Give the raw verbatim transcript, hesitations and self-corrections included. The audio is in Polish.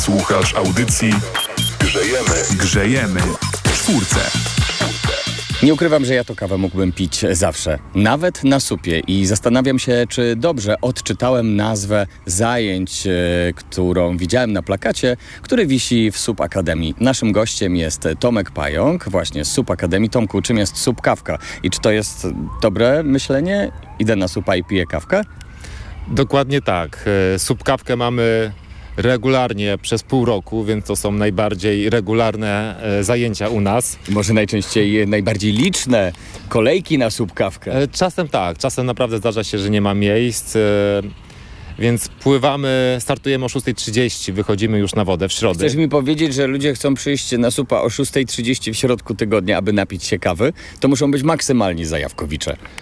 Słuchasz audycji Grzejemy. Grzejemy w czwórce. Nie ukrywam, że ja to kawę mógłbym pić zawsze, nawet na supie, i zastanawiam się, czy dobrze odczytałem nazwę zajęć, e, którą widziałem na plakacie, który wisi w Sup Akademii. Naszym gościem jest Tomek Pająk, właśnie z Sup Akademii. Tomku, czym jest sup kawka i czy to jest dobre myślenie? Idę na supa i piję kawkę? Dokładnie tak. Sup kawkę mamy regularnie przez pół roku, więc to są najbardziej regularne e, zajęcia u nas. Może najczęściej najbardziej liczne kolejki na sup kawkę? E, czasem tak, czasem naprawdę zdarza się, że nie ma miejsc, e, więc pływamy, startujemy o szósta trzydzieści, wychodzimy już na wodę w środę. Chcesz mi powiedzieć, że ludzie chcą przyjść na supa o szósta trzydzieści w środku tygodnia, aby napić się kawy? To muszą być maksymalni zajawkowicze.